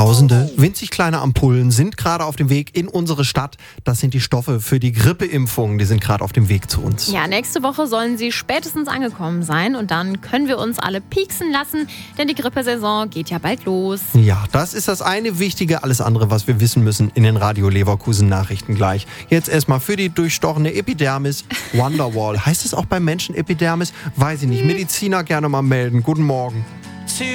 Tausende winzig kleine Ampullen sind gerade auf dem Weg in unsere Stadt. Das sind die Stoffe für die Grippeimpfung. Die sind gerade auf dem Weg zu uns. Ja, nächste Woche sollen sie spätestens angekommen sein und dann können wir uns alle pieksen lassen, denn die Grippesaison geht ja bald los. Ja, das ist das eine Wichtige. Alles andere, was wir wissen müssen, in den Radio Leverkusen Nachrichten gleich. Jetzt erstmal für die durchstochene Epidermis Wonderwall. Heißt es auch beim Menschen Epidermis? Weiß ich nicht. Mediziner gerne mal melden. Guten Morgen.